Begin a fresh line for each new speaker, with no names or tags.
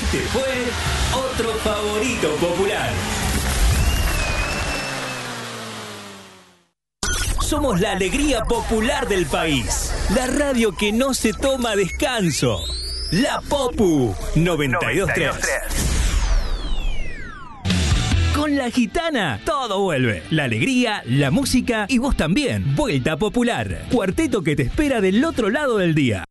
Este fue otro favorito popular. Somos la alegría popular del país. La radio que no se toma descanso. La Popu 92.3. Con La Gitana, todo vuelve. La alegría, la música y vos también. Vuelta Popular. Cuarteto que te espera del otro lado del día.